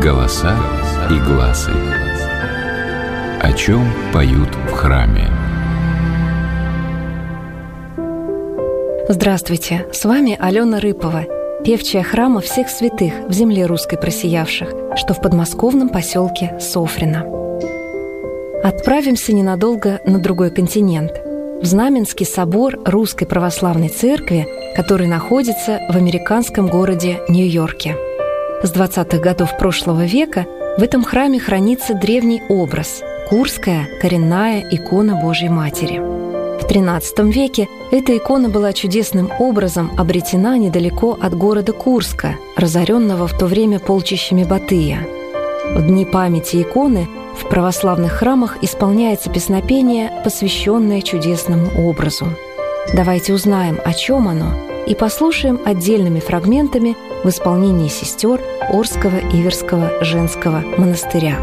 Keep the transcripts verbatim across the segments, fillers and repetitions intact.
Голоса и гласы. О чем поют в храме? Здравствуйте, с вами Алена Рыпова, певчая храма всех святых в земле русской просиявших, что в подмосковном поселке Софрино. Отправимся ненадолго на другой континент, в Знаменский собор Русской Православной Церкви, который находится в американском городе Нью-Йорке. С двадцатых годов прошлого века в этом храме хранится древний образ – Курская коренная икона Божьей Матери. В тринадцатом веке эта икона была чудесным образом обретена недалеко от города Курска, разоренного в то время полчищами Батыя. В дни памяти иконы в православных храмах исполняется песнопение, посвященное чудесному образу. Давайте узнаем, о чем оно, и послушаем отдельными фрагментами в исполнении сестер Орского Иверского женского монастыря.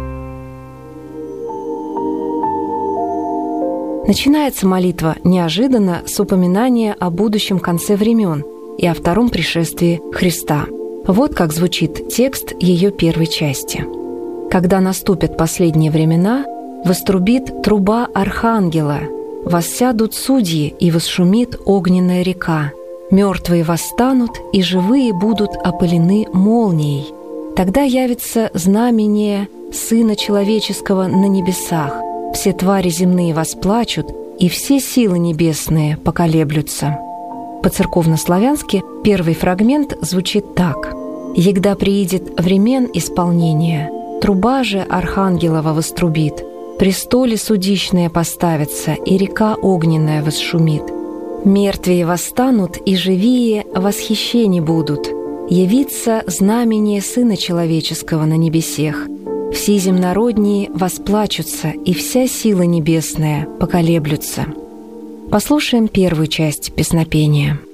Начинается молитва неожиданно с упоминания о будущем конце времен и о втором пришествии Христа. Вот как звучит текст ее первой части. «Когда наступят последние времена, вострубит труба архангела, воссядут судьи, и восшумит огненная река. Мертвые восстанут, и живые будут опылены молнией. Тогда явится знамение Сына Человеческого на небесах. Все твари земные восплачут, и все силы небесные поколеблются». По-церковнославянски первый фрагмент звучит так: «Егда приидет времен исполнения, труба же архангелова вострубит, престоле судищные поставятся, и река огненная восшумит. Мертвые восстанут, и живие восхищени будут. Явится знамение Сына Человеческого на небесех. Все земнородние восплачутся, и вся сила небесная поколеблются». Послушаем первую часть песнопения.